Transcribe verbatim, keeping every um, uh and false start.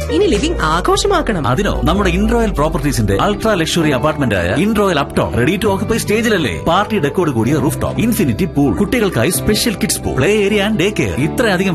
ഇനി ലിവിംഗ് ആഘോഷമാക്കണം. അതിനോ നമ്മുടെ ഇൻറോയൽ പ്രോപ്പർട്ടീസിന്റെ അൾട്രാ ലക്ഷറി അപ്പാർട്ട്മെന്റ് ആയ ഇൻറോയൽ Upton ready to occupy സ്റ്റേജിലല്ലേ. Party ഡെക്കോട് കൂടിയ റൂഫ് ടോപ്പ്, ഇൻഫിനിറ്റി പൂൾ, കുട്ടികൾക്കായി special kids pool, play area and day care, ഇത്രയധികം